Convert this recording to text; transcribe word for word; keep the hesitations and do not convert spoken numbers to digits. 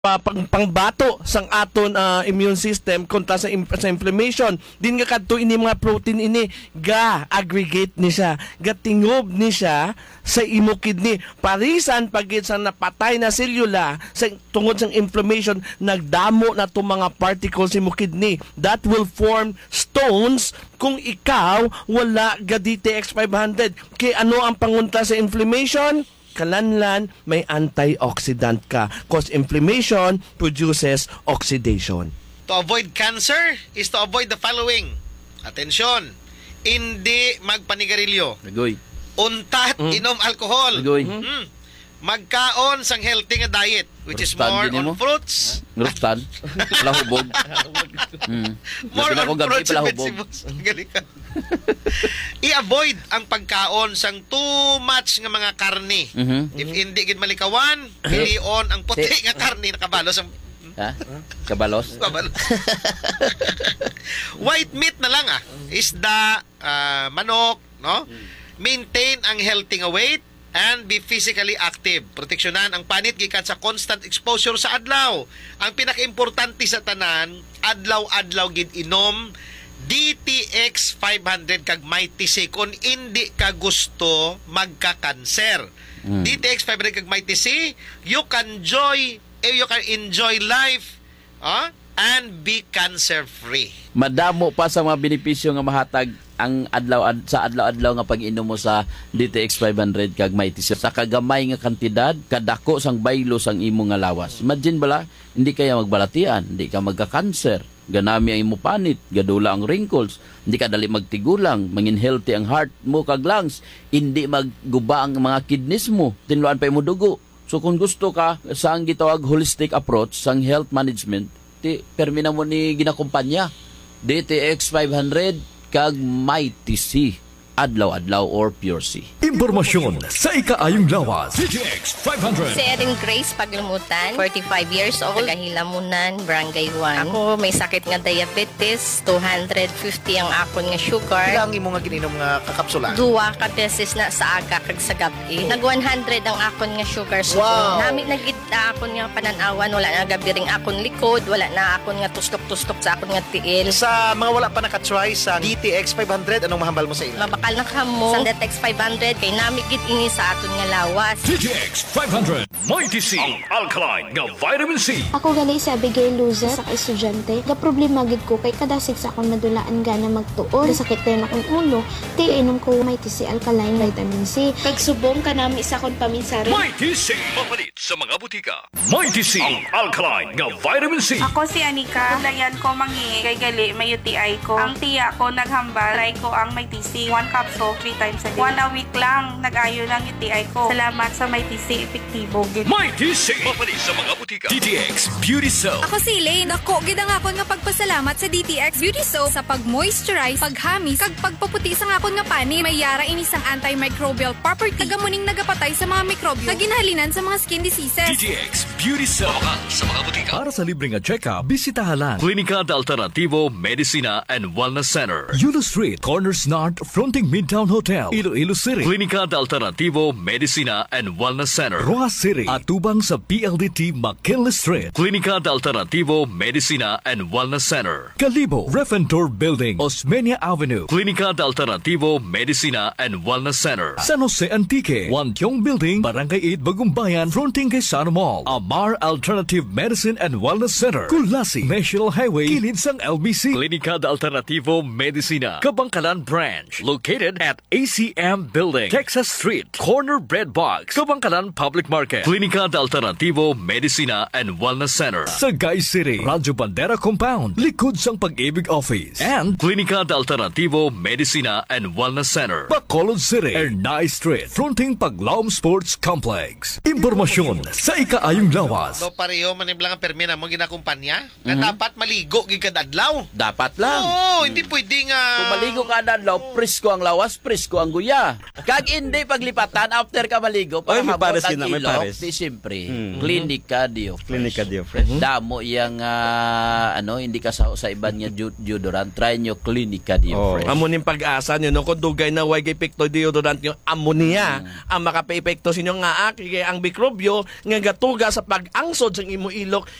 pa pang, pangbato sang aton uh, immune system kontra sa, im, sa inflammation. Din nga kadto ini mga protein ini ga aggregate ni siya, ga tingob ni siya sa imo kidney. Parisan pagit sa napatay na selula sa tungod sang inflammation, nagdamo na to mga particles sa imo kidney that will form stones kung ikaw wala ga D T X five hundred. Kay ano ang pangunta sa inflammation? Kalanlan, may antioxidant ka. Cause inflammation produces oxidation. To avoid cancer is to avoid the following. Atensyon, hindi magpanigarilyo. Nagoy. Untat, mm. inom alcohol. Nagoy. Mm. Magkaon sang healthy nga diet, which is more on fruits. Ngrustan. Palahubog. mm. More on fruits and palahubog. vegetables. I-avoid ang pagkaon sang too much nga mga karne. Mm-hmm. If hindi gid malikawan, pilion ang puti nga karne nakabalos ang ha? Kabalos? Kabalos. White meat na lang ah. Isda, uh, manok, no? Maintain ang healthy nga weight and be physically active. Proteksyonan ang panit gikan sa constant exposure sa adlaw. Ang pinaka-importante sa tanan, adlaw-adlaw gid inom D T X five hundred kag Mighty C kung hindi ka gusto magka-cancer. Mm. D T X five hundred kag Mighty C, you can enjoy eh, you can enjoy life huh? and be cancer-free. Madamo pa sa mga benepisyo nga mahatag ang adlaw ad, sa adlaw-adlaw nga pag-inom mo sa D T X five hundred kag Mighty C. Sa kagamay nga kantidad, kadako sang baylo sang imo nga lawas. Imagine bala, hindi kaya magbalatian, hindi ka magka-cancer, ganami ang imo panit, gadula ang wrinkles, hindi ka dali magtigulang, mangin healthy ang heart mo kag lungs, hindi magguba ang mga kidneys mo, tinluan pa imo dugo. So kung gusto ka sa ang gitawag holistic approach sang health management, ti permina mo ni ginakumpanya D T X five hundred kag Mighty C, adlaw-adlaw or Pure C. Impormasyon sa ikaayong lawas. D T X five hundred. Si Erin Grace Paglumutan, forty-five years old, Tagahilamunan, Barangay one. Ako may sakit nga diabetes, two hundred fifty ang akon nga sugar. Ilang imo nga gininom nga kakapsula? Duwa ka beses na sa aga kag sa gabi. Nag one hundred ang akon nga sugar. So, wow. Nami nagit na akon nga pananawan, wala na gabiring akon likod, wala na akon nga tustok-tustok sa akon nga tiil. Sa mga wala pa nakatry sa D T X five hundred, anong mahambal mo sa ila? Mabakal na kamo sa D T X five hundred kay namigit ini sa aton nga lawas. D T X five hundred Mighty C, ang alkaline nga vitamin C. Ako gali sa Abigail Luzer sa estudyante. Ga problema gid ko kay kadasig sa akong madulaan gana magtuon. Sakit na akong ulo, ti inom ko Mighty C alkaline vitamin C. Kag subong kanami sa akong paminsari. Mighty C, mapalit sa mga butika. Mighty C, ang alkaline nga vitamin C. Ako si Anika. Kulayan ko mangi kay gali may U T I ko. Ang tiya ko naghambal, try ko ang Mighty C. One capsule, three times a day. One a week lang, nag-ayo ng U T I ko. Salamat sa Mighty C, epektibo. Mighty C, mapalit sa mga butika. D T X Beauty Soap. Ako si Elaine. Ako, gid ang akon nga pagpasalamat sa D T X Beauty Soap sa pag-moisturize, paghamis, kag pagpaputi sa akon nga pani. May yara ini sang antimicrobial property. Tagamuning nagapatay sa mga mikrobyo. Kaginhalinan sa mga skin diseases. D T X Beauty Soap. Mamakal sa mga butika. Para sa libreng check-up, bisitahan lang Klinika de Alternativo Medicina and Wellness Center. Yulo Street, Corners North, fronting Midtown Hotel, Iloilo City. Klinika de Alternativo Medicina and Wellness Center. Roa City, atubang sa P L D T McKinley Street. Klinika de Alternativo Medicina and Wellness Center. Kalibo, Refentor Building, Osmeña Avenue. Klinika de Alternativo Medicina and Wellness Center. San Jose Antique, Wantiong Building, Barangay eight, Bagumbayan, fronting kay Sano Mall. Amar Alternative Medicine and Wellness Center. Kulasi, National Highway, kilid sang L B C. Klinika de Alternativo Medicina, Kabangkalan Branch, located at A C M Building, Texas Street, Corner Bread Box, Kabangkalan Public Market. Klinika de Alternativo Medicina and Wellness Center. Sagay City, Radyo Bandera Compound, likod sang Pag-ibig Office. And Klinika de Alternativo Medicina and Wellness Center. Bacolod City, Ernay Street, fronting Paglaom Sports Complex. Impormasyon sa ikaayong lawas. So pareho maniblang ang permina mo ginakumpanya na mm-hmm. dapat maligo gid kad adlaw. Dapat lang. Oo, hindi pwedeng uh... kung maligo ka kada adlaw, presko ang lawas, presko ang guya. Kag hindi paglipatan after ka maligo para habot ang ilok. Di siyempre, mm-hmm. Klinika Dio Fresh. Klinika Dio Fresh. Mm-hmm. Damo yang uh, ano, hindi ka sa, sa iban nga deodorant, try nyo Klinika Dio oh. Fresh. Amo ning pag-asa nyo, no? Kung dugay na way epekto deodorant nyo, ammonia, mm. ang makape-epekto sa inyo nga aki, ang mikrobyo, nga gatuga sa pag-angsod sa imo ilok